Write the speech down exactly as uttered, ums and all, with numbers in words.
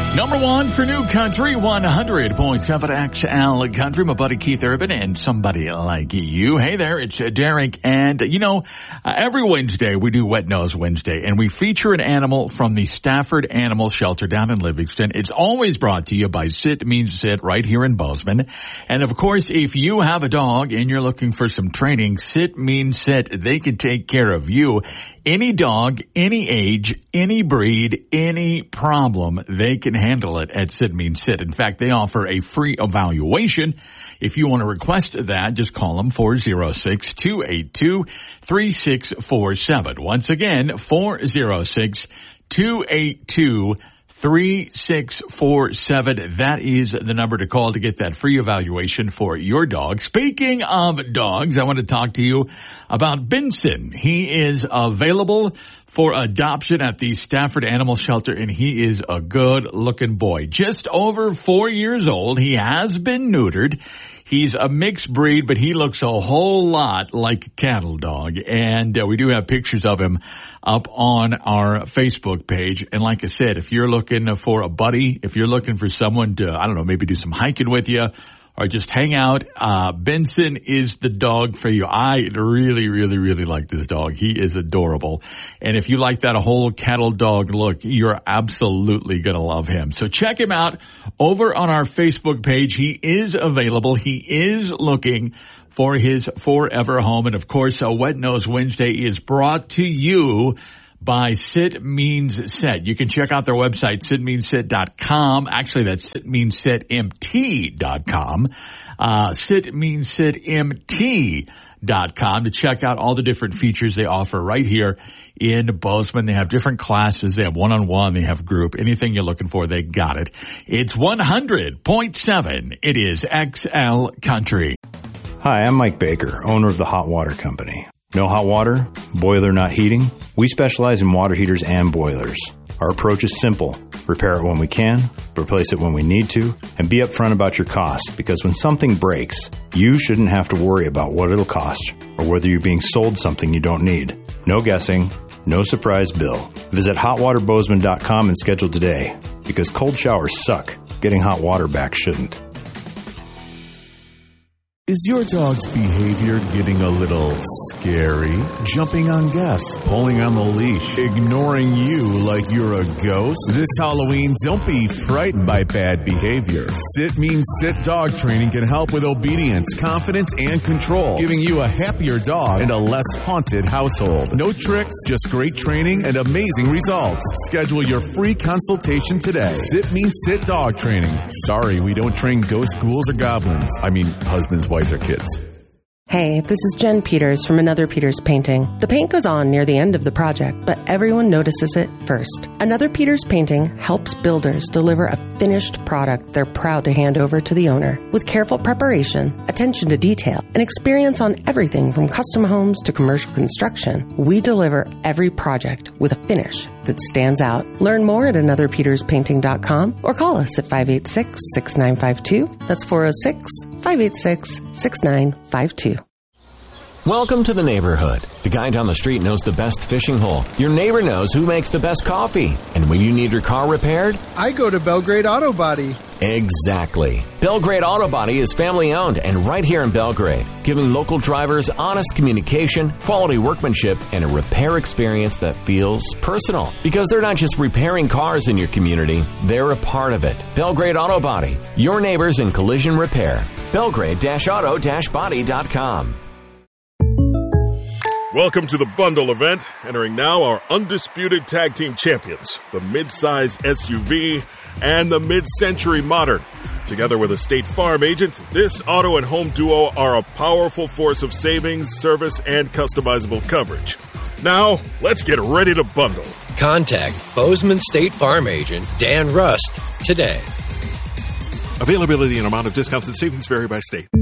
Number one for New Country, one hundred point seven X L Country. My buddy Keith Urban and somebody like you. Hey there, it's Derek. And, you know, uh, every Wednesday we do Wet Nose Wednesday, and we feature an animal from the Stafford Animal Shelter down in Livingston. It's always brought to you by Sit Means Sit right here in Bozeman. And, of course, if you have a dog and you're looking for some training, Sit Means Sit, they can take care of you. Any dog, any age, any breed, any problem, they can handle it at Sit Means Sit. In fact, they offer a free evaluation. If you want to request that, just call them four oh six, two eight two, three six four seven. Once again, four oh six, two eight two, three six four seven. That is the number to call to get that free evaluation for your dog. Speaking of dogs, I want to talk to you about Benson. He is available for adoption at the Stafford Animal Shelter, and he is a good-looking boy. Just over four years old. He has been neutered. He's a mixed breed, but he looks a whole lot like a cattle dog. And uh, we do have pictures of him up on our Facebook page. And like I said, if you're looking for a buddy, if you're looking for someone to, I don't know, maybe do some hiking with you or just hang out, uh, Benson is the dog for you. I really, really, really like this dog. He is adorable. And if you like that whole cattle dog look, you're absolutely going to love him. So check him out over on our Facebook page. He is available. He is looking for his forever home. And of course, a Wet Nose Wednesday is brought to you by Sit Means Sit. You can check out their website, sit means sit dot com. Actually, that's sit means sit m t dot com. Uh, sit means sit m t dot com to check out all the different features they offer right here in Bozeman. They have different classes. They have one-on-one. They have group. Anything you're looking for, they got it. It's one hundred point seven. It is X L Country. Hi, I'm Mike Baker, owner of the Hot Water Company. No hot water? Boiler not heating? We specialize in water heaters and boilers. Our approach is simple. Repair it when we can, replace it when we need to, and be upfront about your cost, because when something breaks, you shouldn't have to worry about what it'll cost or whether you're being sold something you don't need. No guessing, no surprise bill. Visit hot water bozeman dot com and schedule today, because cold showers suck. Getting hot water back shouldn't. Is your dog's behavior getting a little scary? Jumping on guests, pulling on the leash, ignoring you like you're a ghost? This Halloween, don't be frightened by bad behavior. Sit Means Sit dog training can help with obedience, confidence, and control, giving you a happier dog and a less haunted household. No tricks, just great training and amazing results. Schedule your free consultation today. Sit Means Sit dog training. Sorry, we don't train ghosts, ghouls, or goblins. I mean, husbands, wives, or kids. Hey, this is Jen Peters from Another Peters Painting. The paint goes on near the end of the project, but everyone notices it first. Another Peters Painting helps builders deliver a finished product they're proud to hand over to the owner. With careful preparation, attention to detail, and experience on everything from custom homes to commercial construction, we deliver every project with a finish that stands out. Learn more at another peters painting dot com or call us at five eight six, six nine five two. That's four oh six, five eight six, six nine five two. Welcome to the neighborhood. The guy down the street knows the best fishing hole. Your neighbor knows who makes the best coffee. And when you need your car repaired, I go to Belgrade Auto Body. Exactly. Belgrade Auto Body is family owned and right here in Belgrade, giving local drivers honest communication, quality workmanship, and a repair experience that feels personal. Because they're not just repairing cars in your community, they're a part of it. Belgrade Auto Body, your neighbors in collision repair. Belgrade auto body dot com. Welcome to the Bundle event. Entering now our undisputed tag team champions, the mid-size S U V and the mid-century modern. Together with a State Farm agent, this auto and home duo are a powerful force of savings, service, and customizable coverage. Now, let's get ready to bundle. Contact Bozeman State Farm agent Dan Rust today. Availability and amount of discounts and savings vary by state.